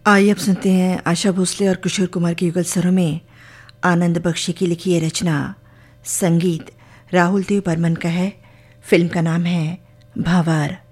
आइए अब सुनते हैं आशा भोसले और किशोर कुमार के युगल स्वरों में आनंद बख्शी की लिखी ये रचना। संगीत राहुल देव बर्मन का है। फिल्म का नाम है भावार।